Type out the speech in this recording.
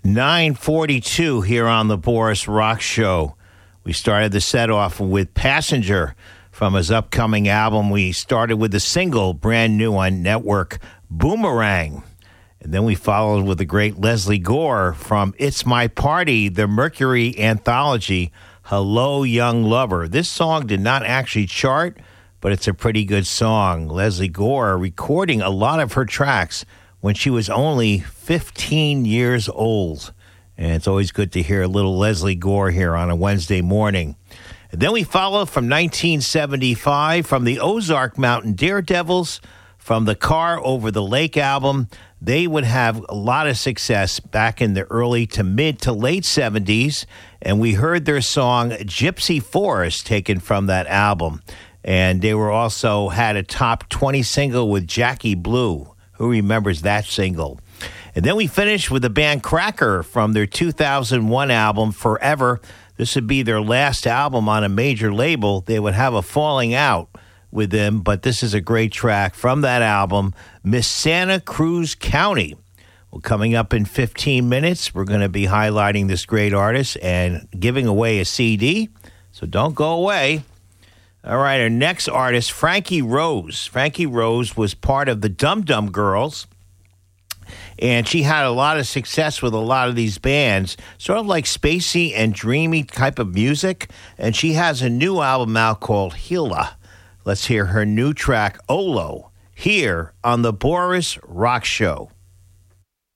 9:42 here on the Boris Rock Show. We started the set off with Passenger from his upcoming album. We started with the single, brand new on Network, Boomerang. And then we followed with the great Leslie Gore from It's My Party, the Mercury anthology, Hello Young Lover. This song did not actually chart, but it's a pretty good song. Leslie Gore recording a lot of her tracks when she was only 15 years old. And it's always good to hear a little Leslie Gore here on a Wednesday morning. And then we follow from 1975 from the Ozark Mountain Daredevils, from the Car Over the Lake album. They would have a lot of success back in the early to mid to late 70s. And we heard their song Gypsy Forest taken from that album. And they were also had a top 20 single with Jackie Blue. Who remembers that single? And then we finished with the band Cracker from their 2001 album, Forever. This would be their last album on a major label. They would have a falling out with them, but this is a great track from that album, Miss Santa Cruz County. Well, coming up in 15 minutes, we're going to be highlighting this great artist and giving away a CD, so don't go away. All right, our next artist, Frankie Rose. Frankie Rose was part of the Dum Dum Girls, and she had a lot of success with a lot of these bands, sort of like spacey and dreamy type of music, and she has a new album out called Hila. Let's hear her new track, Olo, here on the Boris Rock Show.